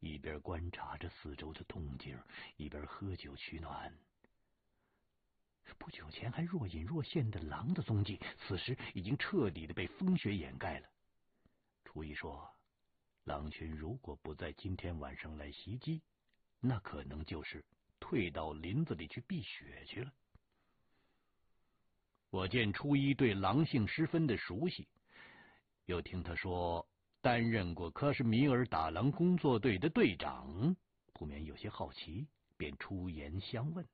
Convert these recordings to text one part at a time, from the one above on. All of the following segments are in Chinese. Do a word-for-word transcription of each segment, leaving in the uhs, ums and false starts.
一边观察着四周的动静，一边喝酒取暖。不久前还若隐若现的狼的踪迹，此时已经彻底的被风雪掩盖了。初一说，狼群如果不在今天晚上来袭击，那可能就是退到林子里去避雪去了。我见初一对狼性十分的熟悉，又听他说担任过科什米尔打狼工作队的队长，不免有些好奇，便出言相问。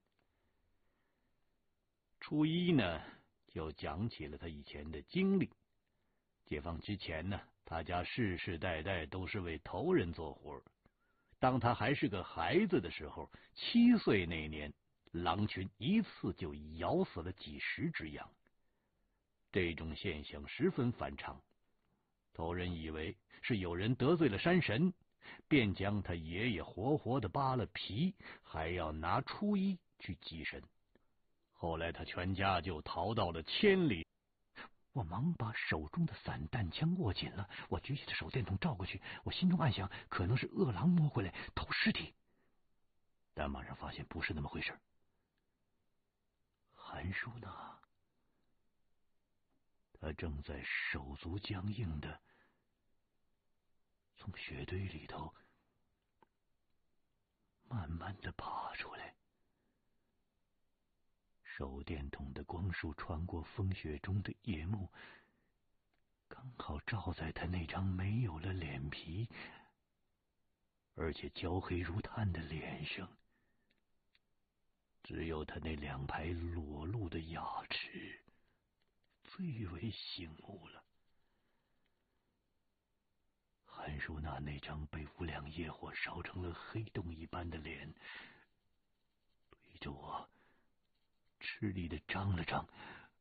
初一呢，就讲起了他以前的经历。解放之前呢，他家世世代代都是为头人做活。当他还是个孩子的时候，七岁那年，狼群一次就咬死了几十只羊。这种现象十分反常，头人以为是有人得罪了山神，便将他爷爷活活的扒了皮，还要拿初一去祭神。后来他全家就逃到了千里。我忙把手中的散弹枪握紧了，我举起的手电筒照过去，我心中暗想，可能是饿狼摸回来偷尸体，但马上发现不是那么回事。韩叔呢？他正在手足僵硬的从雪堆里头慢慢的爬出来。手电筒的光束穿过风雪中的夜幕，刚好照在他那张没有了脸皮而且焦黑如炭的脸上，只有他那两排裸露的牙齿最为醒目了。韩叔娜那张被无量野火烧成了黑洞一般的脸对着我吃力的张了张，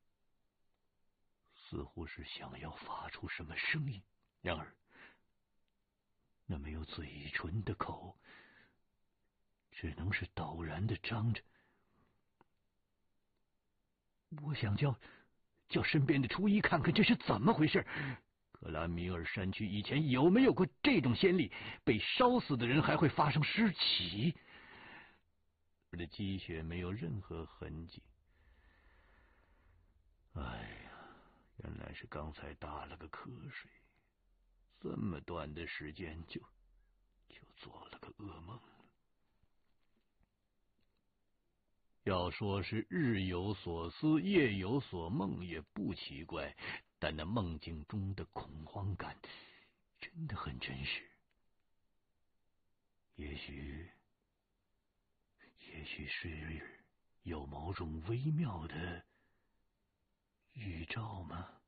似乎是想要发出什么声音，然而那没有嘴唇的口只能是陡然的张着。我想叫叫身边的初一看看这是怎么回事。克拉米尔山区以前有没有过这种先例？被烧死的人还会发生尸起？我的积雪没有任何痕迹。哎呀，原来是刚才打了个瞌睡，这么短的时间就就做了个噩梦。要说是日有所思夜有所梦也不奇怪，但那梦境中的恐慌感真的很真实。也许也许是有某种微妙的预兆吗？